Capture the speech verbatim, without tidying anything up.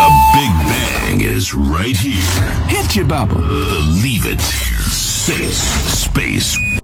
The Big Bang is right here. Hit you, Bubba. Believe it. Safe Space